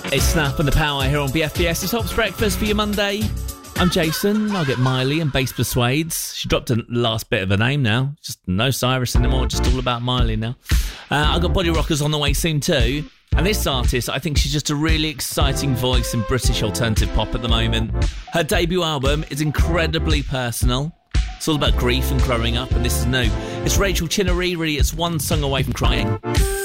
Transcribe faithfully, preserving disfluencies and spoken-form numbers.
It's Snap and the Power here on B F B S. It's Hops Breakfast for your Monday. I'm Jason. I'll get Miley and Bass Persuades. She dropped the last bit of her name now. Just no Cyrus anymore. Just all about Miley now. Uh, I've got Body Rockers on the way soon too. And this artist, I think she's just a really exciting voice in British alternative pop at the moment. Her debut album is incredibly personal. It's all about grief and growing up, and this is new. It's Rachel Chinnery, really. It's one song away from crying.